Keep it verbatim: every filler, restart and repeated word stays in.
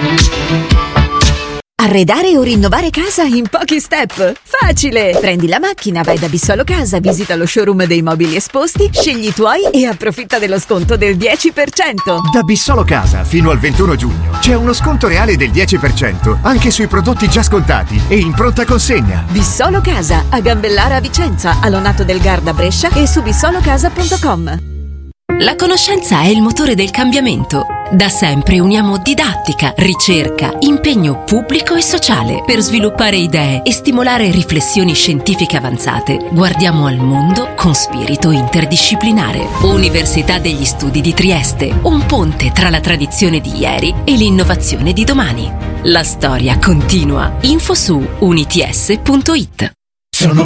Arredare o rinnovare casa in pochi step? Facile! Prendi la macchina, vai da Bissolo Casa, visita lo showroom dei mobili esposti, scegli i tuoi e approfitta dello sconto del dieci per cento. Da Bissolo Casa fino al ventuno giugno c'è uno sconto reale del dieci per cento anche sui prodotti già scontati e in pronta consegna. Bissolo Casa, a Gambellara a Vicenza, a Lonato del Garda a Brescia e su bissolocasa punto com. La conoscenza è il motore del cambiamento. Da sempre uniamo didattica, ricerca, impegno pubblico e sociale per sviluppare idee e stimolare riflessioni scientifiche avanzate. Guardiamo al mondo con spirito interdisciplinare. Università degli Studi di Trieste, un ponte tra la tradizione di ieri e l'innovazione di domani. La storia continua. Info su units punto it. Sono